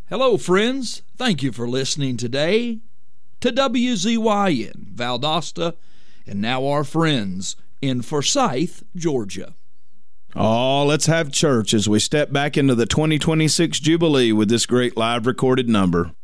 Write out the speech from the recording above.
Hello, friends. Thank you for listening today to WZYN, Valdosta, and now our friends in Forsyth, Georgia. Oh, let's have church as we step back into the 2026 Jubilee with this great live recorded number.